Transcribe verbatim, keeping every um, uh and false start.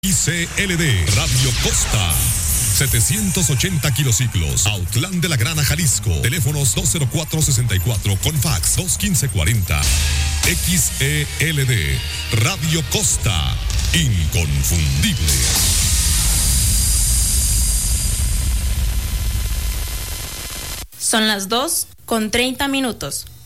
I C L D, Radio Costa, setecientos ochenta kilociclos, Autlán de la Grana, Jalisco. Teléfonos dos cero cuatro sesenta y cuatro con fax dos uno cinco cuarenta. X E L D, Radio Costa, inconfundible. Son las dos con treinta minutos.